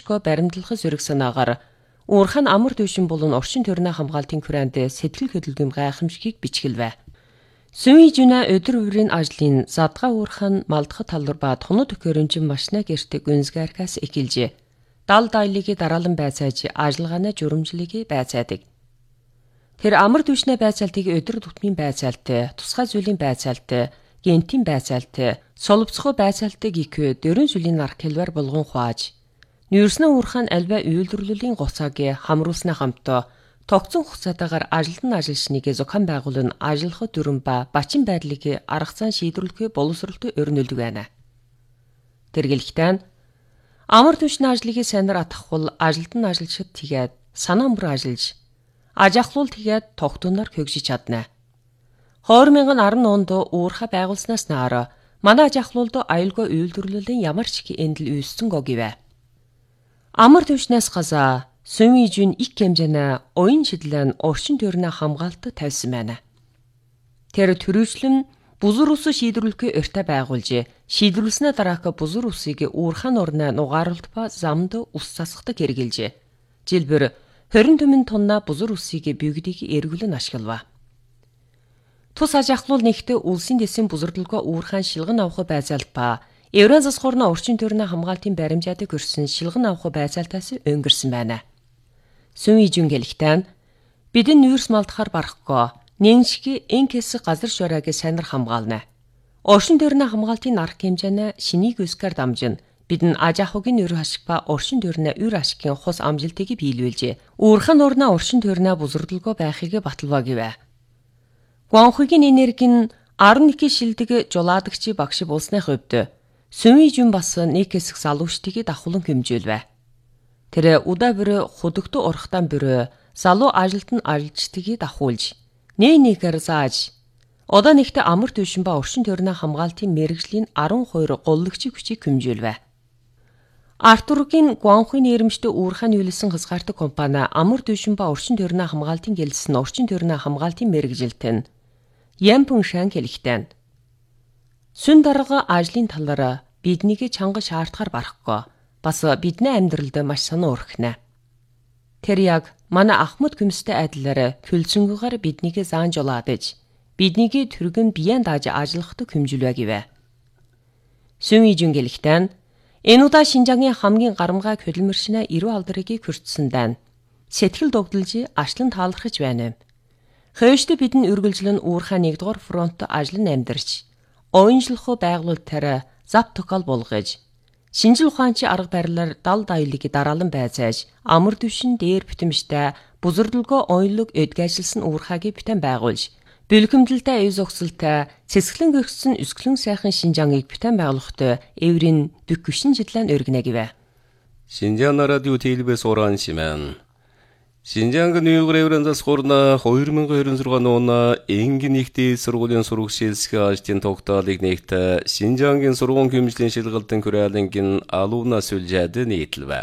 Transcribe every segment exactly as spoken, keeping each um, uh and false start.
солилцохоо баримтлах зэрэг санаагаар уурхайн амар дүйшин болон орчин тойрны хамгаалтын хүрээнд сэтгэл хөдлөм гайхамшигыг бичгэлвэ. Сүүн ижүнэ өдөр бүрийн ажлын задгаа уурхайн малдах талбар ба тунууд төхөөрөмжин машина гэрт гүнзгээрхээс эхэлжээ. Дал дайлыг дараалан байцааж ажиллагааны журамжлыг байцаадаг. Тэр амар дүйшнэ байцаалтыг өдөр тутмын байцаалтай, тусгай зүйлийн байцаалтай, гентийн байцаалтай, соловцохоо байцаалтыг их дөрөн сүлийн аркелвар болгон хуааж, нүүрснэ уурхайн альва үйлдвэрлэлийн гоцааг хамруулсны хамтаа тогтсон хугацаатаагаар ажилтан ажилчныг зохион байгуулан ажиллах дүрэн ба бачин байдлыг арга зам шийдвэрлэх боловсролтой өрнөлдөг байна. Тэргэлхтэн амар түвшний ажлыг сайнаар атгахвал ажилтан ажилчид тэгээд санаа мөр ажиллаж, аж ахлуул тэгээд тогтуноор хөгжиж чадна. две тысячи десять онд уурхай байгуулснаас наара манай аж ахлуулд аюулгүй үйлдвэрлэлийн ямар ч эндэл үүссэн гогивэ. Амар түвшнээс газаа Сүүн ижүн их хэмжээний оюун шидлэн орчин тойрны хамгаалалт тавьсан байна. Тэр төрөөчлөн бузар ус шийдвэрлэхээ урьдаа байгуулжээ. Шийдвэрлснээ дараах бузар усыг уурхайн орны нугаарлалт ба замд ус засахдаг хэрэгжилжээ. Жилбэр двадцать түмэн тонна бузар усыг бүгдийг эргүүлэн ашиглава. Тус аж ахлуул нэгт улсын дэсийн бузардалгаа уурхайн шилгэн авах байцаалт ба Евразийн засгуурны орчин тойрны хамгаалтын баримжаадаг өрсөн шилгэн авах байцаалтаас өнгөрсөн байна. Сүүн ижүн гэлхтэн бидэн нүүрс малдахаар барахгүй нэншиг энкэс газар шуурайг сайнар хамгаална. Орчин тойрны хамгаалтын арга хэмжээний шинийг өсгөр дамжин бидэн аж ахуйн өр ашиг ба орчин тойрны өр ашигын хус амжилтыг биелүүлжээ. Уурхайн орны орчин тойрны бузардалгаа байхыг баталваа гэвэ. Гуанхугийн энергийн арван нэг шилдэг жулаадагч багш болсны хувьд Сүүн ижүн бас нэг хэсэг залуучдыг давхулан хэмжүүлвэ. Тэр удаа бүр худогт урахтан бүр залуу ажилтан ажилчдыг давхуулж, нэ нэгээр зааж, одоо нэгт амар түвшин ба орчин тойрны хамгаалтын мэргэжлийн twelve голлогч хүчийг хэмжүүлвэ. Артургийн Гуанхугийн нэрмжтэй уурхайн үйлсэн хязгаартай компани амар түвшин ба орчин тойрны хамгаалтын гэлсэн орчин тойрны хамгаалтын мэргэжилтэн Ямпун шан хэлэхтэн. Сүн дарга ажлын талаар биднийг чанга шаардахаар барахгүй. Бас бидний амьдралд маш санаа өрхнэ. Тэр яг манай Ахмад Күмстэй айдлаар хөлцөнгөөр биднийг заан жолоодэж, биднийг түргэн биеэн дааж ажиллахад хэмжүүлвэ гэвэ. Сүүн ижүн гэлхтэн энэ удаа Шинжаагийн хамгийн гарамгай хөдөлмөршнэ эрүү алдрыг хүртсэн дан сэтгэл догдолж ашлан таалархаж байна. Хойшд бидэн үргэлжлэн уурхай нэгдүгээр фронт ажлан амьдарч, оюунжлох байгуулалтаар зав токол болгож, шинжил ухаанчи арга барилаар дал дайлыг дараалан байцааж, амар түвшин дээр битэмжтэй бузардалгаа оюунлог эдгэжилсэн уурхайг битэн байгуулж, бэлгэмдэлтэй эв зогсолтой цэцгэлэн гэрчсэн өсгөлэн сайхан Шинжааныг битэн байгуулахад эврийн дүггүшин жилэн өргөнэ гэвэ. Шинжаан радио телевизээс уран шимэн. Шинжаангийн Евразийн засгуурна two thousand twenty-six оны энгийн нэгдээ сургуулийн сургуулиэлсэх ажлын тогтоолыг нэгт Шинжаангийн сургууль хэмжлийн шилгэлтэн хүрээлэнгийн алуунаас үлжээд нийтлвэ.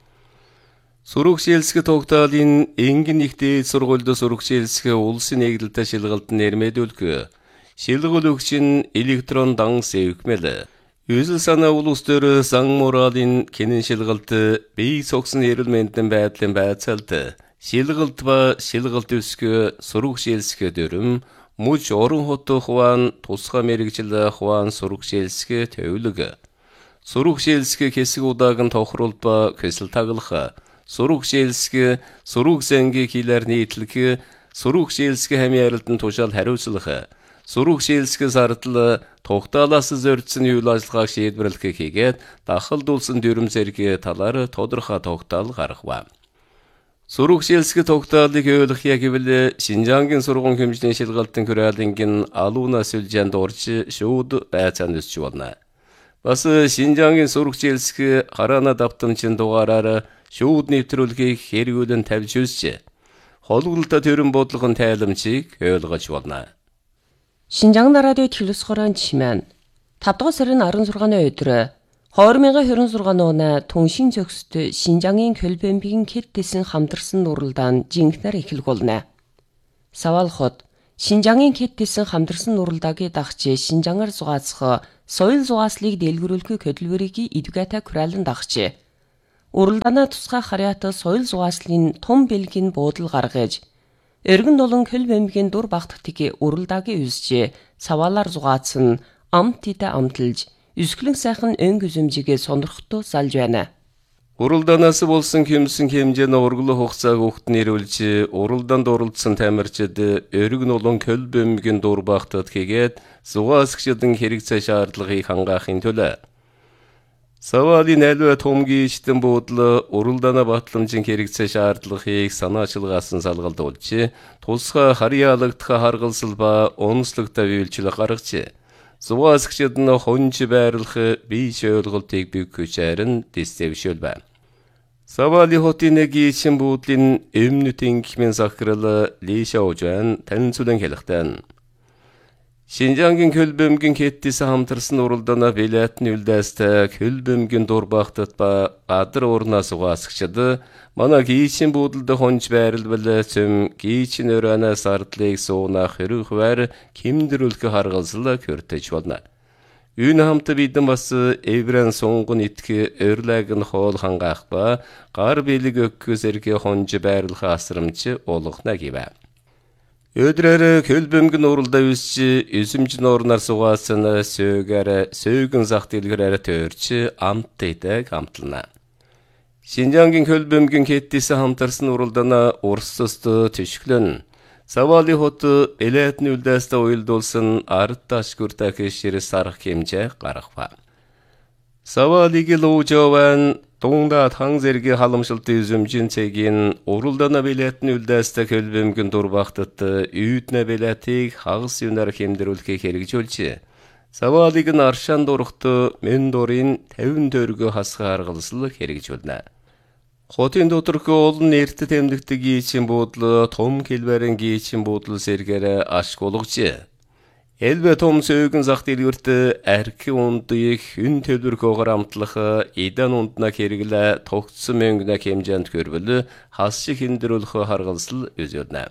Сургуулиэлсэх тогтоолын энгийн нэгдээ сургуульд сургуулиэлсэх улсын нэгдэлтэй шилгэлтэн нэрмэдүүлэх шилгэлөгчин электрон дан сэвхмэл Юусэл санаа улус төр сан моралын кэнэн шилгэлт бие согсон эрүүл мэндийн байдлын байцаалт шилгэлт ба шилгэлт өсгө сургуулиэлсэх дүрм муж орон хот хуван тусгай мэрэгжил хуван сургуулиэлсэх төвлөг сургуулиэлсэх хэсэг удаагийн тохиролт ба хэсэл таглах сургуулиэлсэх сургуулиэнгийн хилээр нийтлэх сургуулиэлсэх хамааралдан тушаал хариуцлах сургуулиэлсэх зардал тогтоолоос зорьсон үйл ажиллагааг шийдвэрлэх хийгээд дахалдуулсан дүрм зэрэг талаар тодорхой тогтоол гаргав. Сургуулиэлсэх тогтоолыг ойлгохыг гэвэл Шинжаангийн сургууль хэмжээний шилгэлтэн хүрээлэнгийн алуунаас үлжээнд орж шууд байцаан өсч болно. Бас Шинжаангийн сургуулиэлсэх хараана давтамжийн дугаараар шууд нэвтрүүлгийг хэрэгүүлэн тавьж үзжээ. Холголтой төрөн бодлогын тайламжийг ойлгож болно. Шинжаан радио телевиз хорон чимэн five дугаар сарын sixteen-ны өдөр twenty twenty-six оны түншин зөксөд Шинжаангийн Көлбэмбигийн кэттсэн хамдарсан нуралдаан жинхнэр эхлэх болно. Савалхот Шинжаангийн кэттсэн хамдарсан нуралдааг дагч Шинжаангаар зугаацах соёл зугааслыг дэлгэрүүлэх хөдөлмөрийг эдвгата хүрээлэн дагч. уралдаанаа тусгай харьяатал соёл зугааслын том бэлгийн буудал гаргаж, өргөн долон хөл бэмгийн дур багтдгийг уралдаагийн үзжээ, саваалаар зугаацсан амтида амталж, үсгэлэн сайхан өнг үзэмжигээ сонирхтуу залж байна. Уралдаанаас болсон хэмсэн хэмжээний ургал хугацааг өгт нэрүүлж, уралдаанд оролцсон тамирчид өргөн долон хөл бэмгийн дур багтад хийгээд зугаасгчдын хэрэг цай шаардлагыг хангаахын төлөө Саваалын альва том гişтэн буудлаа уралдаана батламжийн хэрэгцээ шаардлагыг санаачилгаасан салгалдуулж, тусгай харьяалагдах харгалсал ба онцлогтой биелжлэг гаргаж, зугаасгчид нь хонж байрлах биш ойлголтыг бий-гүйж харин дэстэвшүүл байна. Саваали хотын гişэн буудлын эмнүтэн гихмэн сахрал лишаужан танцулан хэлэхтэн. Шинжангийн хөлбөмбөгийн хэттис хамтарсан уралдаана билетны үлдээстэй хөлбөмбөгийн дурбахтад ба гадар урнаас угаасгчид манай гişэн буудалд хонж байрлал цэм гişэн өрөөнөөс ардлыг суунах хэрүүхвэр кимдрүүлэх харгалзал көртөж болно. Үүн хамт бидэн бас эврэн сунгон итгэ өрлэг нь хоол хангаах ба гар бэлэг өгөхөөс эргэ хонж байрлах асрамч олгохна гэвэ. Өдрөөр хөлбөмбөгийн уралдаа үсч эсэмж нуурнаар сугаасан сөөгөр сөөгөн зах дэлгэрээр төрч амтайдаг хамтлана. Шинжангийн хөлбөмбөгийн хэттис хамтарсан уралдаана урсст төшгөлөн Саваали хот билетны үлдээстэй уялдуулсан ард ташгүртэй хэшэрс арга хэмжээ гаргава. Саваалыг луужован Туңда таң зэргийн халамжлалт үзэмжин цэгийн уралдаана билетны үлдээстэй хөлбөмбөгийн дурбахтад үйднэ билетийг хагас юнаар хэмдэрүүлэхийг хэрэгжүүлж, Саваалыг нь аршаан дурахт мен дурын тавин төгрөгөө хасгаа аргалсал хэрэгжүүлнэ. Хотын доторхой олон эрт тэмдэгдэг гişэн буудлаа том хэлбэрэн гişэн буудал сэргээр ашгуулгаж, элбэ том сөөгөн зах дэлгүрт архи ундыг хүн төлбөрхөөр амтлах идан ундна хэрэглэ тогтсон мөнгөна хэмжээнд хөрвөл хас шиг хэмдрүүлэх харгалсал үзүүлнэ.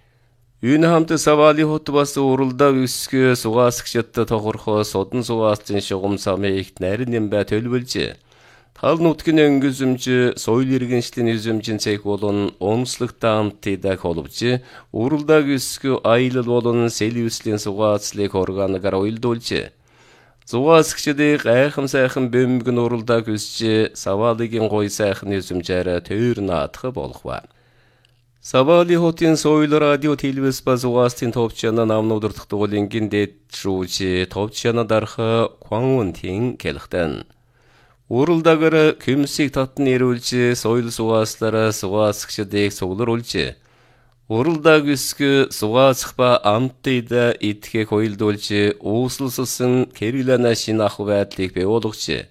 Үүн хамт Саваали хот бас уралдаа үсгэ сугаасгчд тохорхоо содон сугаацын шугам самыг нарийн бай төлөвлөж, тал нутгийн өнгөзөмж соёл иргэншлийн үзэмжин цэг болон онцлогтой амтыдаг холбож, уралдааг үсгэ аялал болон сэл үслийн сугаацлыг органгаар уялдуулж, зугаасгчдыг айхам сайхан бөмбөгийн уралдааг үсч Саваалыгийн гой сайхан үзэмжээр төр наадах болгова. Саваали хотын соёл радио телевиз ба зугаастын товчана намнуудар тохтголингийн дэд шүүж товчана дарах Квангунтин келхтэн. Уралдаагаар хэмсийг татн ирүүлж, соёл сугааслаараа сугаасгчдыг суглуулж, уралдааг үсгэ сугаасах ба амтыда идэхийг уялдуулж, uuslсан кэрилана шинах байдлыг бий болгож,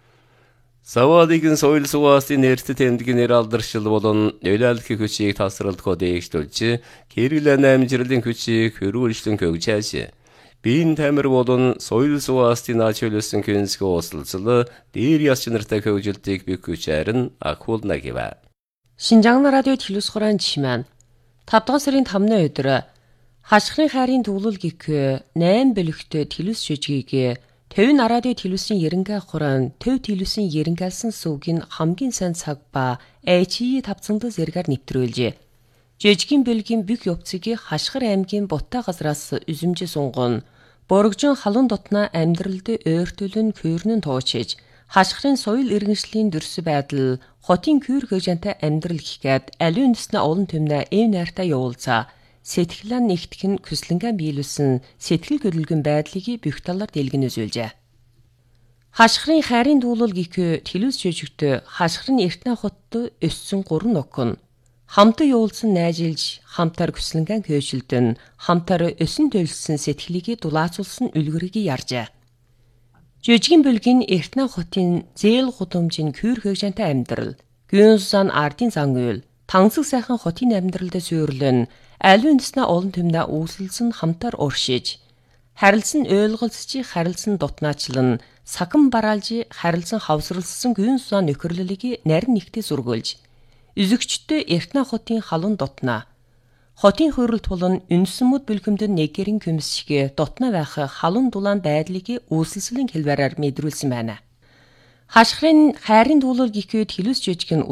Саваалыгийн соёл сугаасын эрт тэмдгийн нэр алдаршил болон нөлөөлөх хүчийг тасралтгоо дээгшүүлж, кэрилана амжилтын хүчийг хөрвүүлжлэн хөгжиж, Бин тамир болон соёл сугаастын ачаалсан күнсгэ ууслцал дээр яс чанартай хөгжилтийг биггүйч харин акуулна гэвэ. Шинжаан радио телевиз хураан жишмэн тавд дугаар сарын тамны өдөр хашхрын хайрын төвлөл гих найм бөлөгтө телевиз шүжгийг Төвн радио телевизийн ерэнгээ хураан төв телевизийн ерэнгэлсэн сүгийн хамгийн сайн цаг ба эйч и тавцсандал зэргээр нэвтрүүлжээ. Жижигэн бэлгийн бүх явцыг Хашхар аймгийн Бутаа газраас үзэмжээ сунгон Боргожин халуун дотноо амьдралд ойртуулн күүрнэн туучиж, Хашхрын соёл иргэншлийн дүрс байдал, хотын күүр хөжөнтэй амьдрал гэхэд аливаа нүснэ олон төмнө эв найртай явуулцаа, сэтгэлэн нэгтгэн хүслэнгэн биелүүлсэн сэтгэл хөдлөлгөн байдлыг бүх талаар дэлгэн үзүүлжээ. Хашхрын хайрын дуулал гих телевиз жүжигт Хашхрын Эртнэ хотод өссөн гурван охин хамтар явуулсан найжилж, хамтар хүслэнгэн хөөшилдөн, хамтар өсөн төлсөн сэтгэлийг дулаацуулсан үлгэрийг ярьжээ. Жижигэн бүлгийн Эртнэ хотын зээл гудамжийн күүр хөжөнтэй амьдрал, гүнсэн ардын зан үйл, тансаг сайхан хотын амьдралд суйрлан, аливаа нүснэ олон төмнө үүсэлсэн хамтар уршиж, харилцан ойлголцож, харилцан дутнаачлан, саган бараалж, харилцан хавсралсан гүнсэн нөхөрлөлийг нарийн нэгтээ зургуулж, Үзэгчтэй Эртнэ хотын халуун дотноо хотын хөрөлт болон үнсэмүүд бүлгэмдэн нэгэрийн көмсшгэ дотноо байх халуун дулаан байдлыг үүсэлслийн хэлбэрээр мэдрүүлсэн байна. Хашхрын хайрын дуулал гих үед Хэлүүс жижиг нь